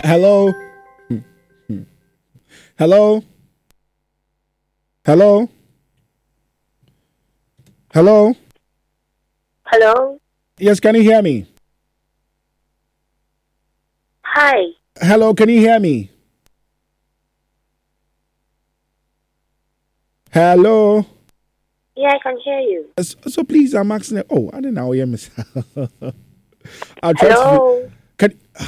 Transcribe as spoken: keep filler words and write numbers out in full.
Hello? Hello? Hello? Hello? Hello? Yes, can you hear me? Hi. Hello, can you hear me? Hello? Yeah, I can hear you. So, so please, I'm asking. Oh, I didn't know you, miss. I'll try to. Hello?